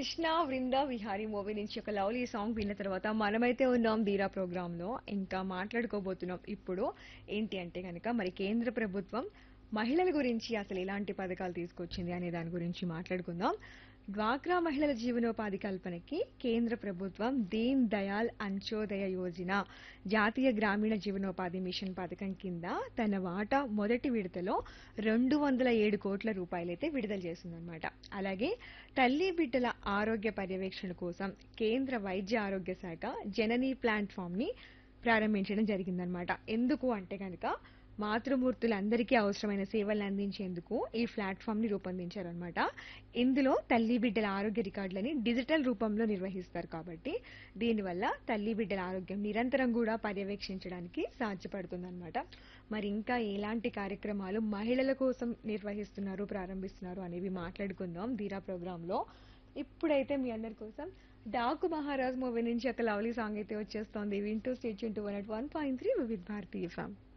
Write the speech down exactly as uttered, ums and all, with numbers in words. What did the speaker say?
కృష్ణ వృంద Vihari movie నుంచి ఒక lovely song విన్న తర్వాత మనమైతే ఉన్నాం ధీరా ప్రోగ్రామ్ లో ఇంకా మాట్లాడుకోబోతున్నాం ఇప్పుడు ఏంటి అంటే కనుక మరి కేంద్ర ప్రభుత్వం మహిళల గురించి అసలు ఎలాంటి పథకాలు తీసుకొచ్చింది అనే దాని గురించి మాట్లాడుకుందాం. డ్వాక్రా మహిళల జీవనోపాధి కల్పనకి కేంద్ర ప్రభుత్వం దీన్ దయాల్ అంత్యోదయ యోజన జాతీయ గ్రామీణ జీవనోపాధి మిషన్ పథకం కింద తన వాటా మొదటి విడతలో రెండు వందల ఏడు కోట్ల రూపాయలైతే విడుదల చేసిందనమాట. అలాగే తల్లి బిడ్డల ఆరోగ్య పర్యవేక్షణ కోసం కేంద్ర వైద్య ఆరోగ్య శాఖ జననీ ప్లాట్ఫామ్ ని ప్రారంభించడం జరిగిందనమాట. ఎందుకు అంటే కనుక మాతృమూర్తులందరికీ అవసరమైన సేవలను అందించేందుకు ఈ ప్లాట్ఫామ్ ని రూపొందించారనమాట. ఇందులో తల్లి బిడ్డల ఆరోగ్య రికార్డులని డిజిటల్ రూపంలో నిర్వహిస్తారు కాబట్టి దీనివల్ల తల్లి బిడ్డల ఆరోగ్యం నిరంతరం కూడా పర్యవేక్షించడానికి సాధ్యపడుతుందన్నమాట. మరి ఇంకా ఎలాంటి కార్యక్రమాలు మహిళల కోసం నిర్వహిస్తున్నారు ప్రారంభిస్తున్నారు అనేవి మాట్లాడుకుందాం ధీరా ప్రోగ్రామ్ లో. ఇప్పుడైతే మీ అందరి కోసం డాకు మహారాజ్ మూవీ నుంచి ఒక లవ్లీ సాంగ్ అయితే వచ్చేస్తోంది. వింటూ state one one point three Vividh భారతీయ ఎఫ్ఎం.